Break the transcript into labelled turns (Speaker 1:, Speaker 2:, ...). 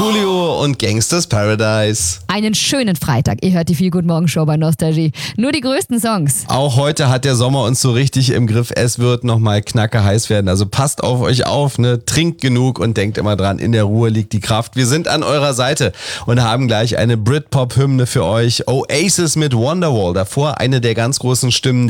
Speaker 1: Coolio und Gangsters Paradise.
Speaker 2: Einen schönen Freitag. Ihr hört die Feel Good Morgen Show bei Nostalgie. Nur die größten Songs.
Speaker 1: Auch heute hat der Sommer uns so richtig im Griff. Es wird nochmal knacke heiß werden. Also passt auf euch auf, ne? Trinkt genug und denkt immer dran, in der Ruhe liegt die Kraft. Wir sind an eurer Seite und haben gleich eine Britpop-Hymne für euch. Oasis mit Wonderwall. Davor eine der ganz großen Stimmen